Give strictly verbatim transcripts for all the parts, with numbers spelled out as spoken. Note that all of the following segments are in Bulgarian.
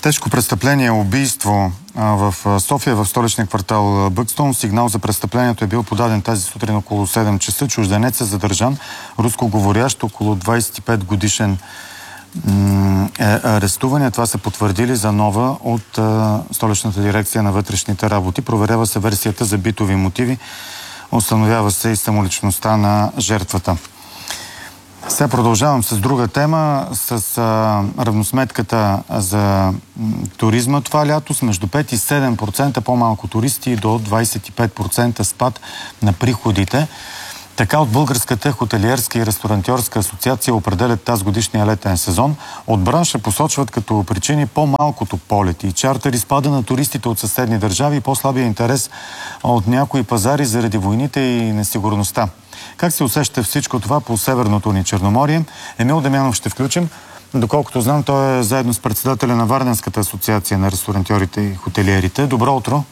Тежко престъпление, убийство в София, в столичния квартал Бъкстон. Сигнал за престъплението е бил подаден тази сутрин около седем часа. Чужденец е задържан, рускоговорящ, около двадесет и пет годишен е арестуване. Това са потвърдили за Нова от столичната дирекция на вътрешните работи. Проверява се версията за битови мотиви. Установява се и самоличността на жертвата. Сега продължавам с друга тема, с а, равносметката за туризма това лято, с между пет и седем процента по-малко туристи до двадесет и пет процента спад на приходите. Така от Българската хотелиерска и ресторантьорска асоциация определят тази годишния летен сезон. От бранша посочват като причини по-малкото полети и чартери, спада на туристите от съседни държави и по-слабия интерес от някои пазари заради войните и несигурността. Как се усеща всичко това по Северното ни Черноморие? Емил Дамянов ще включим. Доколкото знам, той е заедно с председателя на Варненската асоциация на ресторантьорите и хотелиерите. Добро утро!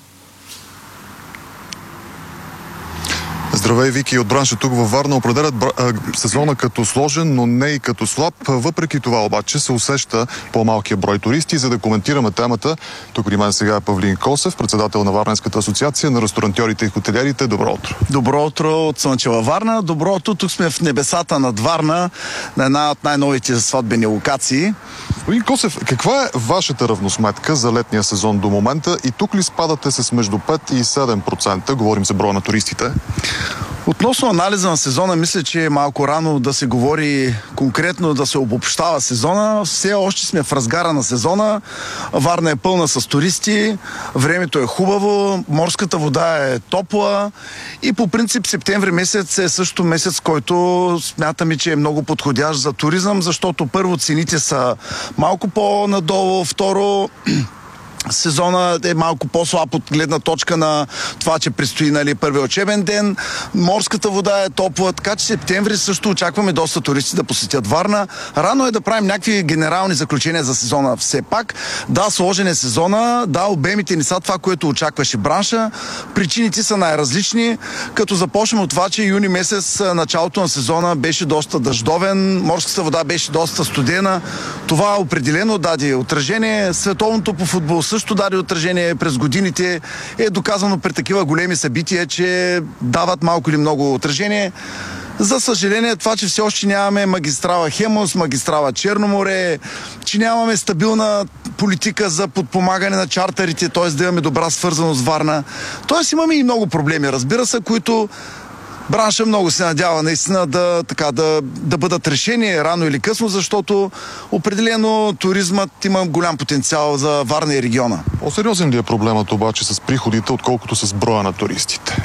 Здравей, Вики, от бранша тук във Варна определят сезона като сложен, но не и като слаб. Въпреки това обаче се усеща по-малкия брой туристи. За да коментираме темата, тук при мен сега е Павлин Косев, председател на Варненската асоциация на ресторантьорите и хотелиерите. Добро утро! Добро утро от Слънчева Варна. Добро утро, тук сме в небесата над Варна, на една от най-новите сватбени локации. Павлин Косев, каква е вашата равносметка за летния сезон до момента и тук ли спадате с между пет и седем процента? Говорим за броя на туристите. Относно анализа на сезона, мисля, че е малко рано да се говори конкретно, да се обобщава сезона. Все още сме в разгара на сезона. Варна е пълна с туристи, времето е хубаво, морската вода е топла и по принцип септември месец е също месец, който смятаме, че е много подходящ за туризъм, защото първо цените са малко по-надолу, второ сезона е малко по-слаб от гледна точка на това, че предстои, нали, първия учебен ден. Морската вода е топла, така че септември също очакваме доста туристи да посетят Варна. Рано е да правим някакви генерални заключения за сезона. Все пак, да, сложен е сезона, да, обемите не са това, което очакваше бранша. Причините са най-различни, като започнем от това, че юни месец, началото на сезона беше доста дъждовен, морската вода беше доста студена. Това определено даде отражение. Световното по футбол също даде отражение през годините. Е доказано при такива големи събития, че дават малко или много отражение. За съжаление, това, че все още нямаме магистрала Хемус, магистрала Черно море, че нямаме стабилна политика за подпомагане на чартерите, т.е. да имаме добра свързаност с Варна. Т.е. имаме и много проблеми, разбира се, които бранша много се надява наистина да, така, да, да бъдат решени рано или късно, защото определено туризмът има голям потенциал за Варна и региона. По-сериозен ли е проблемът обаче с приходите, отколкото с броя на туристите?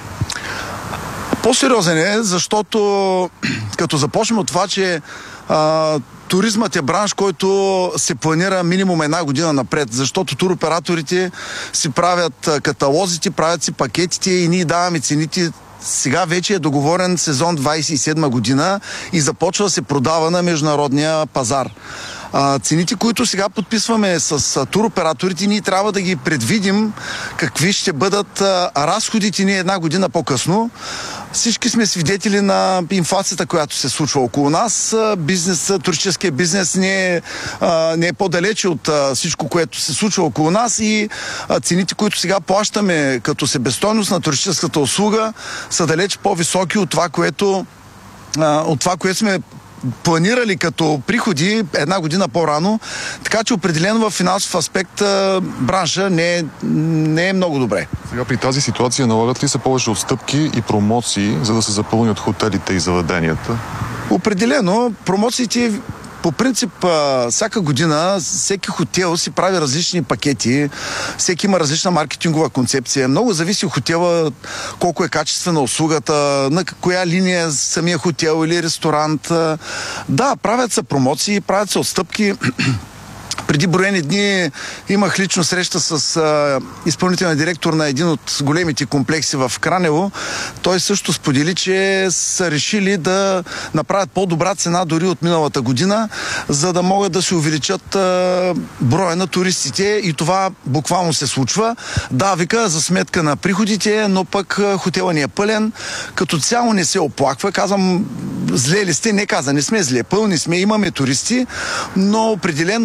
По-сериозен е, защото като започнем от това, че а, туризмът е бранш, който се планира минимум една година напред, защото туроператорите си правят каталозите, правят си пакетите и ние даваме цените. Сега вече е договорен сезон двадесет и седма година и започва да се продава на международния пазар. А, цените, които сега подписваме с а, туроператорите, ние трябва да ги предвидим какви ще бъдат а, разходите ни една година по-късно. Всички сме свидетели на инфлацията, която се случва около нас. Бизнес, туристическия бизнес не е, а, не е по-далече от а, всичко, което се случва около нас и а, цените, които сега плащаме като себестойност на туристическата услуга, са далеч по-високи от това, което, а, от това, което сме планирали като приходи една година по-рано, така че определено в финансов аспект бранша не е, не е много добре. Сега при тази ситуация налагат ли се повече отстъпки и промоции, за да се запълнят хотелите и заведенията? Определено промоциите по принцип, всяка година всеки хотел си прави различни пакети, всеки има различна маркетингова концепция. Много зависи от хотела, колко е качествена услугата, на коя линия е самия хотел или ресторант. Да, правят се промоции, правят се отстъпки. Преди броени дни имах лично среща с а, изпълнителния директор на един от големите комплекси в Кранево. Той също сподели, че са решили да направят по-добра цена дори от миналата година, за да могат да се увеличат а, броя на туристите и това буквално се случва. Да, вика, за сметка на приходите, но пък хотела ни е пълен. Като цяло не се оплаква. Казвам, зле ли сте? Не каза, не сме зле. Пълни сме, имаме туристи, но определено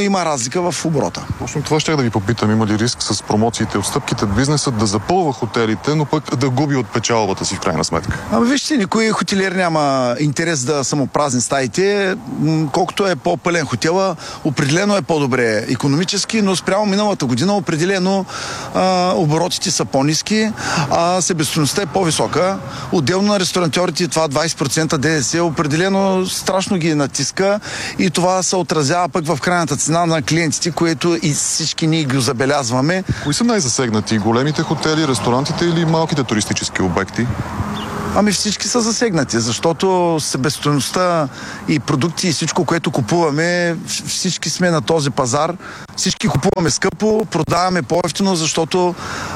има разлика в оборота. Точно това ще да ви попитам. Има ли риск с промоциите, отстъпките, бизнесът да запълва хотелите, но пък да губи от печалбата си в крайна сметка? Ами вижте, никой хотелиер няма интерес да самопразни стаите. Колкото е по-пълен хотела, определено е по-добре икономически, но спрямо миналата година определено а, оборотите са по-ниски, а себестойността е по-висока. Отделно на ресторантьорите това двайсет процента ДДС определено страшно ги натиска и това се отразява пък в крайната цена на клиентите, което и всички ние ги забелязваме. Кои са най-засегнати? Големите хотели, ресторантите или малките туристически обекти? Ами всички са засегнати, защото себестойността и продукти и всичко, което купуваме, всички сме на този пазар, всички купуваме скъпо, продаваме по-евтино, защото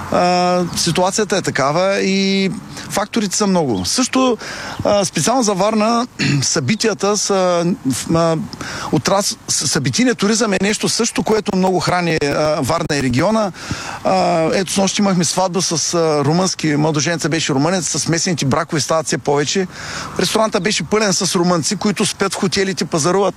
а, ситуацията е такава и факторите са много. Също а, специално за Варна събитията са а, отрас, събитийният туризъм е нещо също, което много храни а, Варна и региона. А, ето с нощ имахме сватба с а, румънски, младоженеца беше румънец, с смесените бракове стават все повече. Ресторанта беше пълен с румънци, които спят в хотелите, пазаруват.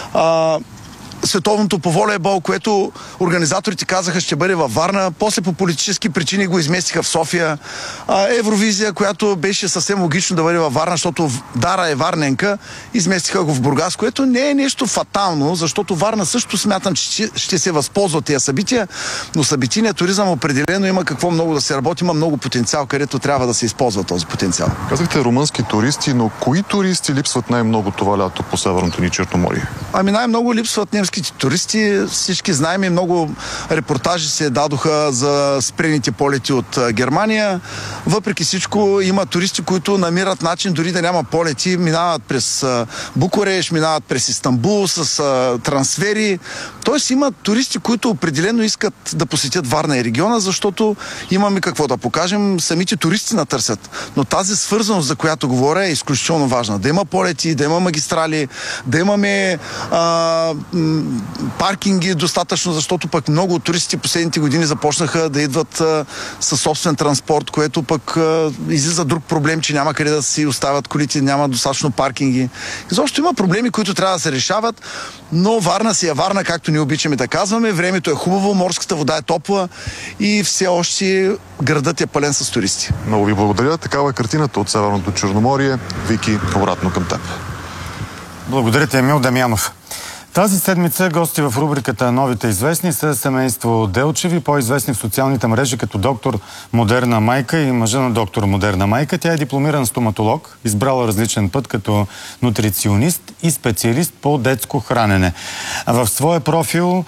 А, световното по волейбол, което организаторите казаха ще бъде във Варна, после по политически причини го изместиха в София. А, Евровизия, която беше съвсем логично да бъде във Варна, защото Дара е варненка, изместиха го в Бургас, което не е нещо фатално, защото Варна също смятам, че ще се възползва от тези събития, но събитийният туризъм определено има какво много да се работи, има много потенциал, където трябва да се използва този потенциал. Казахте румънски туристи, но кои туристи липсват най-много това лято по Северното ни Черноморие? Ами най-много липсват немските туристи. Всички знаем и много репортажи се дадоха за спрените полети от Германия. Въпреки всичко има туристи, които намират начин дори да няма полети, минават през Букурещ, минават през Истанбул с трансфери. Тоест има туристи, които определено искат да посетят Варна и региона, защото имаме какво да покажем. Самите туристи натърсят. Но тази свързаност, за която говоря, е изключително важна. Да има полети, да има магистрали, да имаме а, паркинги достатъчно, защото пък много туристи последните години започнаха да идват а, със собствен транспорт, което пък а, излиза друг проблем, че няма къде да си оставят колите, няма достатъчно паркинги. Изобщо има проблеми, които трябва да се решават, но Варна си е Варна, както ни обичаме да казваме. Времето е хубаво, морската вода е топла и все още градът е пълен с туристи. Много ви благодаря. Такава е картината от Северното Черноморие. Вики, обратно към теб. Благодаря ти, Емил Дамянов. Тази седмица гости в рубриката Новите известни са семейство Делчеви, по-известни в социалните мрежи като доктор Модерна майка и мъжа на доктор Модерна майка. Тя е дипломиран стоматолог, избрала различен път като нутриционист и специалист по детско хранене. А в своя профил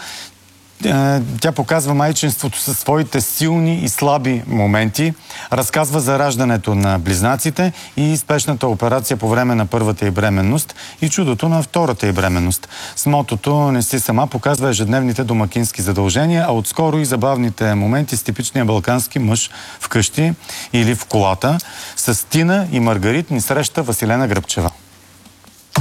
тя показва майчинството със своите силни и слаби моменти, разказва за раждането на близнаците и спешната операция по време на първата й бременност и чудото на втората й бременност. С мотото "Не си сама" показва ежедневните домакински задължения, а отскоро и забавните моменти с типичния балкански мъж вкъщи или в колата. С Тина и Маргарит ни среща Василена Гръбчева.